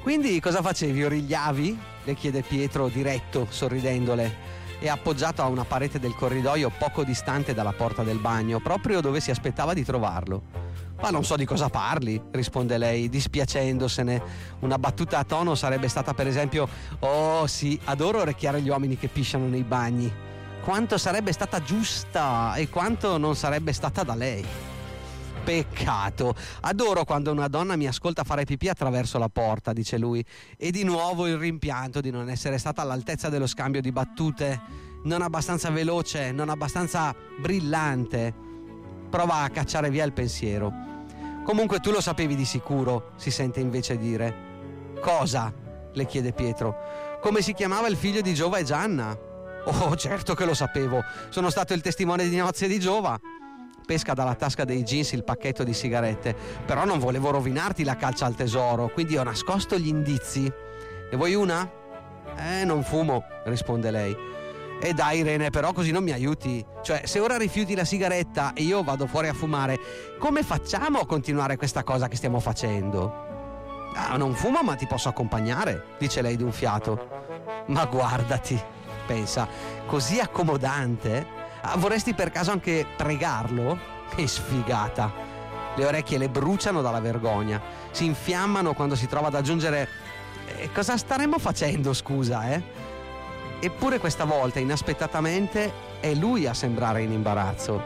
Quindi cosa facevi? Origliavi? Le chiede Pietro diretto, sorridendole, e appoggiato a una parete del corridoio poco distante dalla porta del bagno, proprio dove si aspettava di trovarlo. Ma non so di cosa parli, risponde lei, dispiacendosene. Una battuta a tono sarebbe stata per esempio: oh sì, adoro orecchiare gli uomini che pisciano nei bagni. Quanto sarebbe stata giusta e quanto non sarebbe stata da lei. Peccato, adoro quando una donna mi ascolta fare pipì attraverso la porta, dice lui, e di nuovo il rimpianto di non essere stata all'altezza dello scambio di battute, non abbastanza veloce, non abbastanza brillante. Prova a cacciare via il pensiero. Comunque tu lo sapevi di sicuro, si sente invece dire. Cosa? Le chiede Pietro. Come si chiamava il figlio di Giova e Gianna? Oh, certo che lo sapevo, sono stato il testimone di nozze di Giova. Pesca dalla tasca dei jeans il pacchetto di sigarette. Però non volevo rovinarti la caccia al tesoro, quindi ho nascosto gli indizi. Ne vuoi una? Non fumo, risponde lei. E dai Irene, però così non mi aiuti. Cioè, se ora rifiuti la sigaretta e io vado fuori a fumare, come facciamo a continuare questa cosa che stiamo facendo? Ah, non fumo, ma ti posso accompagnare, dice lei d'un fiato. Ma guardati, pensa, così accomodante. Vorresti per caso anche pregarlo? Che sfigata! Le orecchie le bruciano dalla vergogna, si infiammano quando si trova ad aggiungere: cosa staremmo facendo, scusa, Eppure questa volta, inaspettatamente, è lui a sembrare in imbarazzo.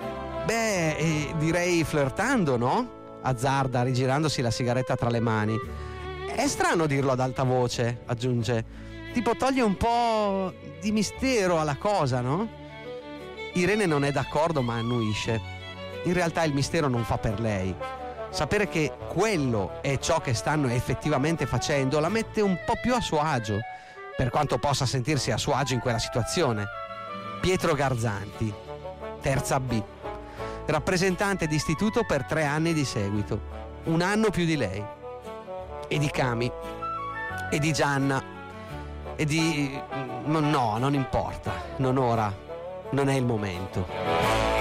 Direi flirtando, no? Azzarda, rigirandosi la sigaretta tra le mani. È strano dirlo ad alta voce, aggiunge. Tipo toglie un po' di mistero alla cosa, no? Irene non è d'accordo, ma annuisce. In realtà il mistero non fa per lei. Sapere che quello è ciò che stanno effettivamente facendo la mette un po' più a suo agio, per quanto possa sentirsi a suo agio in quella situazione. Pietro Garzanti, terza B, rappresentante d'istituto per 3 anni di seguito, 1 anno più di lei, e di Cami, e di Gianna, e di... no, non importa, non ora. Non è il momento.